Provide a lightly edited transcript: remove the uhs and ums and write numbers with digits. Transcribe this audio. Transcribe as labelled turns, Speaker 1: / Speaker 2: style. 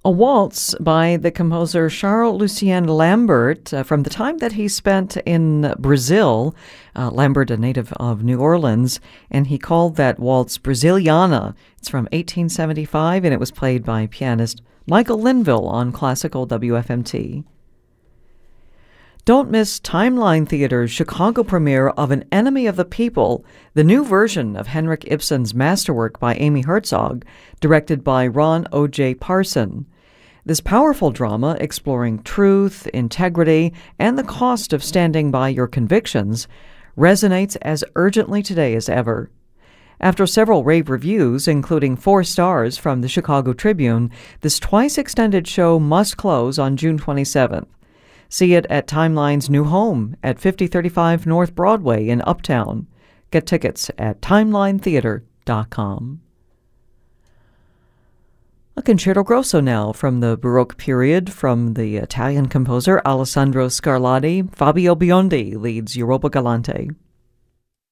Speaker 1: A waltz by the composer Charles-Lucien Lambert from the time that he spent in Brazil. Lambert, a native of New Orleans, and he called that waltz Brasiliana. It's from 1875, and it was played by pianist Michael Linville on classical WFMT. Don't miss Timeline Theater's Chicago premiere of An Enemy of the People, the new version of Henrik Ibsen's masterwork by Amy Herzog, directed by Ron O.J. Parson. This powerful drama, exploring truth, integrity, and the cost of standing by your convictions, resonates as urgently today as ever. After several rave reviews, including 4 stars from the Chicago Tribune, this twice-extended show must close on June 27th. See it at Timeline's new home at 5035 North Broadway in Uptown. Get tickets at timelinetheater.com. A concerto grosso now from the Baroque period from the Italian composer Alessandro Scarlatti. Fabio Biondi leads Europa Galante.